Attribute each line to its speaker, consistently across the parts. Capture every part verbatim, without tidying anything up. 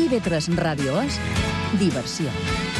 Speaker 1: I V tres Ràdio és diversió.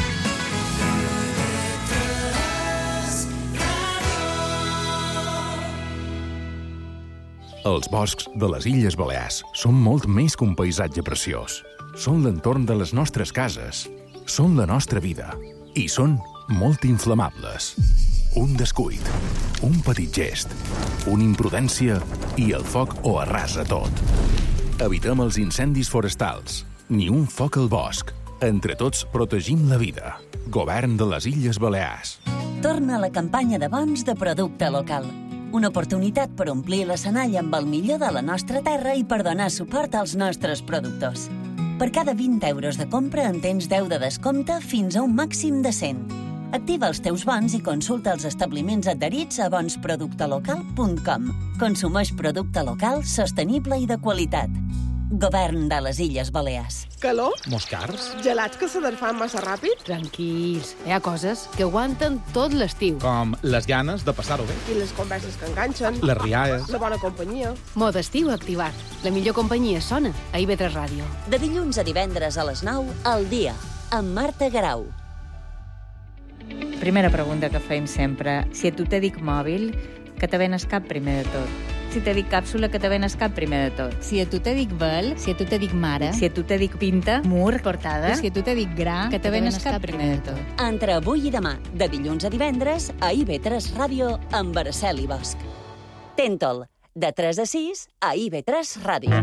Speaker 2: Els boscs de les Illes Balears són molt més que un paisatge preciós. Són l'entorn de les nostres cases, són la nostra vida i són molt inflamables. Un descuit, un petit gest, una imprudència i el foc ho arrasa tot. Evitem els incendis forestals, ni un foc al bosc. Entre tots protegim la vida. Govern de les Illes Balears.
Speaker 3: Torna la campanya de bons de producte local. Una oportunitat per omplir l'escenari amb el millor de la nostra terra i per donar suport als nostres productors. Per cada vint euros de compra en tens deu de descompte fins a un màxim de cent. Activa els teus bons i consulta els establiments adherits a bons producte local punt com. Consumeix producte local, sostenible i de qualitat. Govern de les Illes Balears.
Speaker 4: Calor?
Speaker 5: Moscars?
Speaker 4: Gelats que se desfan massa ràpid?
Speaker 6: Tranquils, hi ha coses que aguanten tot l'estiu.
Speaker 5: Com les ganes de passar-ho bé.
Speaker 4: I les converses que enganxen?
Speaker 5: Les rialles.
Speaker 4: La bona companyia?
Speaker 6: Mod estiu activat. La millor companyia sona a I V tres Ràdio.
Speaker 3: De dilluns a divendres a les nou, al dia, amb Marta Garau.
Speaker 7: Primera pregunta que fem sempre. Si a tu te dic mòbil, que te venes cap primer de tot? Si te dic càpsula, que te venes cap primer de tot?
Speaker 8: Si a tu te dic vel, si a tu te dic mare,
Speaker 7: si a tu te dic pinta, mur, portada,
Speaker 8: si a tu te dic gra, que te venes cap primer de tot.
Speaker 3: Entre avui i demà, de dilluns a divendres, a I V tres Ràdio amb Araceli Bosch. Tentol, de tres a sis, a I V tres Ràdio.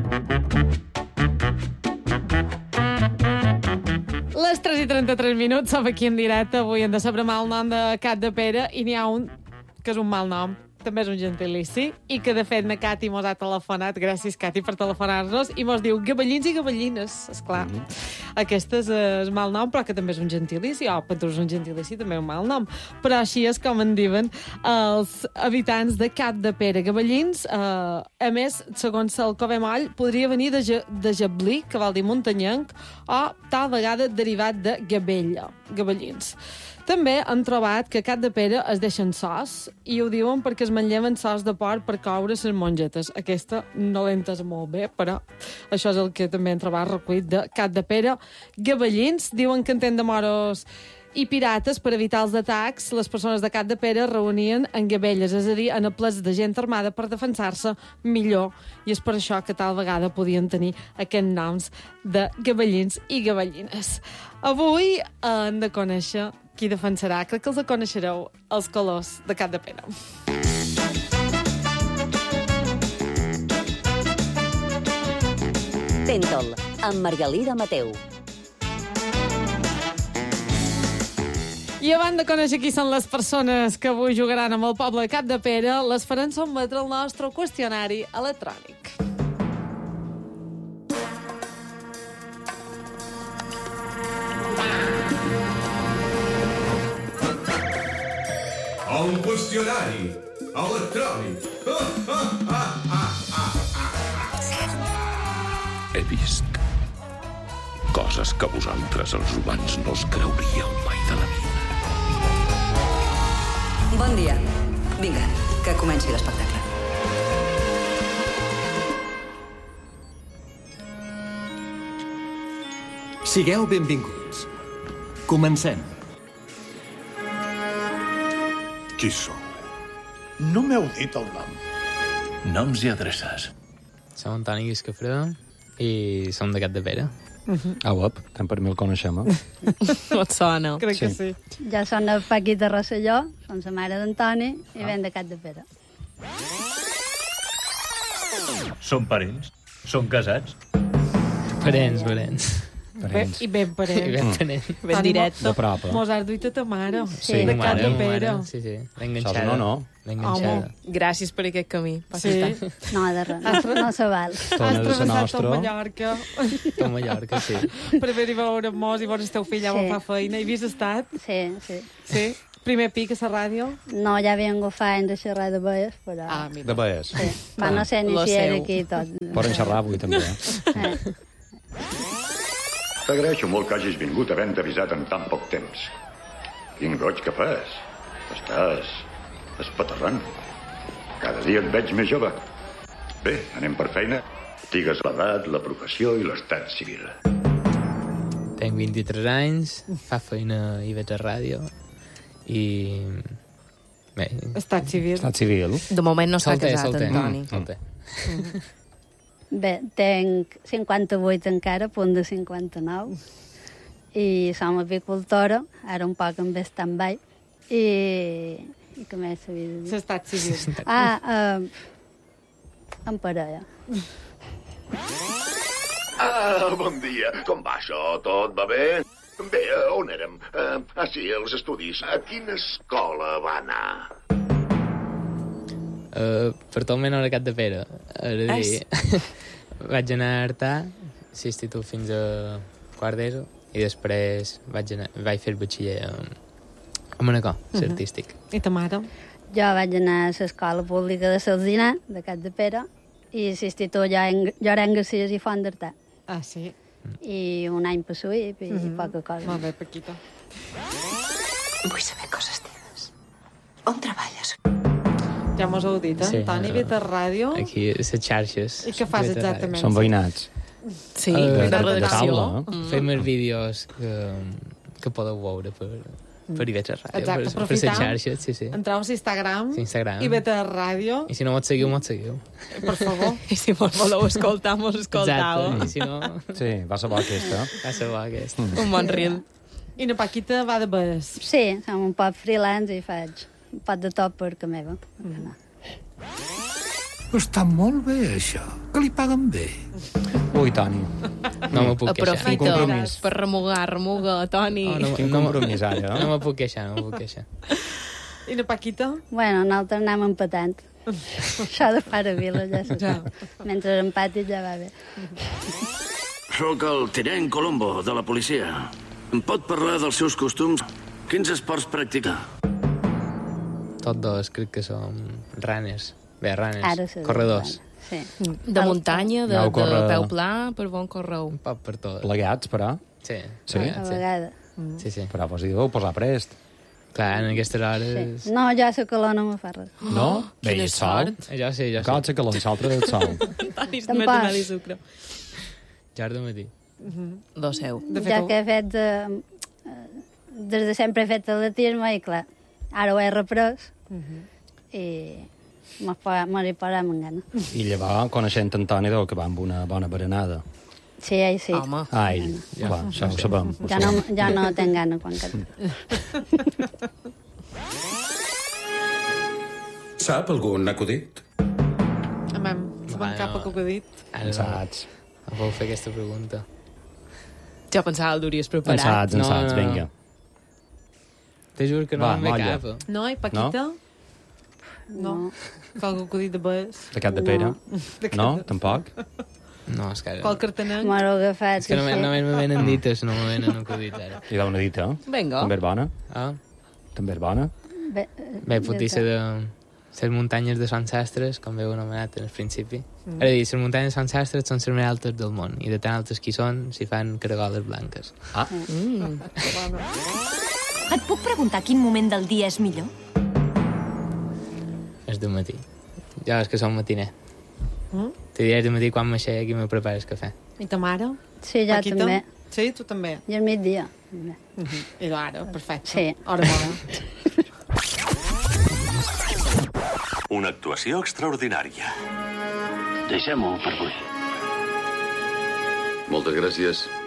Speaker 9: Les tres i trenta-tres minuts, som aquí en directe. Avui hem de saber mal nom de Cat de Pere i n'hi ha un que és un mal nom. També és un gentilici, i que, de fet, na Cati mos ha telefonat, gràcies, Cati, per telefonar-nos, i mos diu gabellins i gabellines, esclar. Mm -hmm. Aquest és el mal nom, però que també és un gentilici, o per tu és un gentilici, també és un mal nom. Però així és com en diuen els habitants de Cat de Pere. Gabellins, eh, a més, segons el Covemoll, podria venir de, ja, de jablí, que vol dir muntanyenc, o tal vegada derivat de gabella, gabellins. També han trobat que a Cat de Pere es deixen sos, i ho diuen perquè es manlleven sos de porc per coure les mongetes. Aquesta no l'he entès molt bé, però això és el que també han trobat recollit de Cat de Pere. Gabellins diuen que en temps de moros i pirates, per evitar els atacs, les persones de Cat de Pere reunien en gabelles, és a dir, en plets de gent armada per defensar-se millor, i és per això que tal vegada podien tenir aquests noms de gabellins i gabellines. Avui hem de conèixer qui defensarà. Crec que els coneixereu, els colors de Cat de Pere.
Speaker 3: Tentol, amb Margalida Mateu.
Speaker 9: I abans de conèixer qui són les persones que avui jugaran amb el poble de Cat de Pere, les farem sotmetre al nostre qüestionari electrònic.
Speaker 10: Un qüestionari electrònic.
Speaker 11: He vist coses que vosaltres, els humans, no us creuríeu mai de la vida.
Speaker 12: Bon dia. Vinga, que comenci l'espectacle.
Speaker 13: Sigueu benvinguts. Comencem.
Speaker 11: Qui sou?
Speaker 14: No m'heu dit el nom.
Speaker 11: Noms i adreces.
Speaker 15: Som Antoni Guiscafré i som de Cat de Pere.
Speaker 16: Uh-huh. Ah, web, tant per mi el coneixem, eh?
Speaker 9: Et sona. Crec sí. que sí.
Speaker 17: Ja són de Paquita Rosselló, som la mare d'Antoni i ah. ven de Cat de Pere.
Speaker 18: Són parents? Són casats?
Speaker 15: Parents, parents.
Speaker 9: Ben, I ben parent.
Speaker 15: I ben parent.
Speaker 9: Ben directe.
Speaker 16: De prop.
Speaker 9: Mos has duit a ta mare.
Speaker 15: Sí,
Speaker 9: de Cat de Pere.
Speaker 15: Sí, sí. L'enganxada.
Speaker 16: No, no.
Speaker 15: L'enganxada.
Speaker 9: Gràcies per aquest camí.
Speaker 17: Sí. No, de res. No, no se val.
Speaker 9: Has travessat tot Mallorca.
Speaker 15: Tot Mallorca, sí.
Speaker 9: Per haver-hi veure mos i veure el teu fill ja sí. fa feina. I vist estat?
Speaker 17: Sí, sí.
Speaker 9: Sí? Primer pic a la ràdio?
Speaker 17: No, ja vengo fa anys de xerrar de veies, però...
Speaker 9: Ah, mira.
Speaker 16: De veies?
Speaker 17: Sí. Va, no sé ni si era aquí i tot.
Speaker 16: Poden xerrar avui, també.
Speaker 17: Eh.
Speaker 19: T'agraeixo molt que hagis vingut havent avisat en tan poc temps. Quin goig que fas. Estàs espaterrant. Cada dia et veig més jove. Bé, anem per feina. Digues l'edat, la professió i l'estat civil.
Speaker 15: Tenc vint-i-tres anys, fa feina i veig a ràdio, i... Bé...
Speaker 9: Estat civil.
Speaker 16: Estat civil.
Speaker 20: De moment no s'ha
Speaker 15: Solter,
Speaker 20: casat,
Speaker 15: solter.
Speaker 20: en Toni.
Speaker 15: Mm, solter.
Speaker 17: Mm. Bé, tenc cinquanta-vuit encara, a punt de cinquanta-nou, i som apicultora, ara un poc amb stand-by, i... i què més s'havia de dir?
Speaker 9: L'estat civil.
Speaker 17: Ah, uh, en parella.
Speaker 19: Ah, bon dia. Com va això? Tot va bé? Bé, on érem? Uh, ah, sí, els estudis. A quina escola va anar?
Speaker 15: Uh, per tot menys a Capdepera. És a dir, vaig anar a Artà, l'institut fins a quart d'ESO, i després vaig, anar, vaig fer batxiller a, a Manacor, uh -huh. artístic.
Speaker 9: I ta mare?
Speaker 17: Jo vaig anar a l'escola pública de Salsinar, de Capdepera, i l'institut Llorenç Garcés i Font d'Artà.
Speaker 9: Ah, sí?
Speaker 17: I un any per Suïp i
Speaker 9: Mm -hmm.
Speaker 17: poca cosa.
Speaker 9: Molt bé, Paquita.
Speaker 12: Vull saber coses teves. On treballes?
Speaker 9: Ja mos heu dit, eh?
Speaker 15: Sí,
Speaker 9: Toni,
Speaker 15: eh,
Speaker 9: vet a ràdio.
Speaker 15: Aquí, a les xarxes.
Speaker 9: I què fas exactament?
Speaker 16: Són veïnats.
Speaker 20: Sí,
Speaker 15: Uh,
Speaker 20: de,
Speaker 15: de
Speaker 20: redacció.
Speaker 16: taula,
Speaker 15: Mm. Fem els vídeos que, que podeu veure per, per I veig a ràdio.
Speaker 9: Exacte,
Speaker 15: per, per
Speaker 9: aprofitar.
Speaker 15: les xarxes, sí, sí.
Speaker 9: Entreu a Instagram,
Speaker 15: Sí, Instagram.
Speaker 9: i vet a ràdio.
Speaker 15: I si no mos seguiu, mos seguiu.
Speaker 9: Per favor.
Speaker 20: I si mos voleu escoltar, mos escoltau.
Speaker 15: Exacte, i si no...
Speaker 16: Sí, va ser bo aquesta.
Speaker 15: Va ser bo aquesta.
Speaker 16: Mm.
Speaker 20: Un bon reel.
Speaker 9: I na Paquita va de bes.
Speaker 17: Sí, som un poc freelance i faig un pot de tot per que meva. Mm.
Speaker 14: Està molt bé, això. Que li paguen bé.
Speaker 16: Ui, Toni.
Speaker 15: No me puc queixar.
Speaker 20: Aprofita per remugar, remuga, Toni.
Speaker 15: Oh, no,
Speaker 16: Quin
Speaker 15: no,
Speaker 16: compromís, ara.
Speaker 15: No me puc queixar, no me puc queixar.
Speaker 9: I na Paquita?
Speaker 17: Bueno, nosaltres anem empatant. Això de fora vila, ja se
Speaker 9: Ja.
Speaker 17: sap. Mentre empatis ja va bé.
Speaker 21: Soc el tinent Colombo, de la policia. Em pot parlar dels seus costums? Quins esports practica?
Speaker 15: Tots dos crec que som runners. Bé, runners.
Speaker 17: Ara se
Speaker 15: Corredors.
Speaker 17: Sí.
Speaker 20: De muntanya, de,
Speaker 16: Aneu a
Speaker 20: de
Speaker 16: córrer-
Speaker 20: peu pla, per on correu?
Speaker 15: Un poc per tot.
Speaker 16: Plegats, però.
Speaker 15: Sí.
Speaker 16: Sí?
Speaker 17: A vegades.
Speaker 15: Sí, sí.
Speaker 16: Però vos hi deveu posar prest.
Speaker 15: Clar, en aquestes hores...
Speaker 17: Sí. No, ja la calor no me fa res.
Speaker 16: No? Bé, i el sol?
Speaker 15: Jo sí, jo sí.
Speaker 16: Cal la calor, nosaltres el sol.
Speaker 20: Toni,
Speaker 17: Tampoc.
Speaker 20: no m'he de sucre.
Speaker 15: Ja de matí.
Speaker 20: Lo seu.
Speaker 9: De fet,
Speaker 17: Ja
Speaker 9: ho-
Speaker 17: que he fet... Eh, eh, des de sempre he fet atletisme i, clar, ara ho he reprès i m'hi posem amb gana.
Speaker 16: I llavors, coneixent en Toni, deu que va amb una bona berenada.
Speaker 17: Sí, ai, sí.
Speaker 20: Home.
Speaker 16: Ai, ja, va, això ho sabem. Ho
Speaker 17: Ja
Speaker 16: sabem.
Speaker 17: no, ja no tenc gana quan cal.
Speaker 10: Sap algun acudit?
Speaker 9: Amem, sabem
Speaker 15: Bueno.
Speaker 9: cap a que ho he dit.
Speaker 15: Ara
Speaker 16: Saps?
Speaker 15: no puc fer aquesta pregunta.
Speaker 20: Jo pensava el duries preparat.
Speaker 16: Ensats, ensats,
Speaker 15: No, no.
Speaker 16: vinga.
Speaker 15: Te juro que no
Speaker 16: Va,
Speaker 15: em ve
Speaker 16: molla.
Speaker 15: cap.
Speaker 9: No, i Paquita? No. no. Qualque acudit de bes?
Speaker 16: De cap de pera?
Speaker 9: De cap
Speaker 16: No?
Speaker 9: de-
Speaker 16: Tampoc?
Speaker 15: No, és que...
Speaker 9: Qual cartanenc?
Speaker 17: M'ho he agafat.
Speaker 15: És que només,
Speaker 17: sí.
Speaker 15: només me venen dites, no me venen acudits ara.
Speaker 16: I dau una dita, eh?
Speaker 20: Vinga.
Speaker 16: També és bona?
Speaker 15: Ah?
Speaker 16: També és bona?
Speaker 17: Bé,
Speaker 15: Bé, potser de les muntanyes de Sant Sastres, com veu anomenat al principi. Mm. És a dir, les muntanyes de Sant Sastres són les més altes del món, i de tan altes que hi són, s'hi fan caragoles blanques.
Speaker 16: Ah.
Speaker 20: Mm.
Speaker 22: Et puc preguntar quin moment del dia és millor?
Speaker 15: És de matí. Jo és que som matiner.
Speaker 9: Mm?
Speaker 15: Te diré de matí quan m'aixec i me prepares cafè.
Speaker 9: I ta mare?
Speaker 17: Sí, ja
Speaker 9: Paquita?
Speaker 17: també.
Speaker 9: Sí, tu també.
Speaker 17: I al migdia.
Speaker 9: Mm -hmm. I ara, perfecte.
Speaker 17: Sí.
Speaker 9: Hora bona.
Speaker 11: Una actuació extraordinària.
Speaker 21: Deixem-ho per avui.
Speaker 19: Moltes gràcies.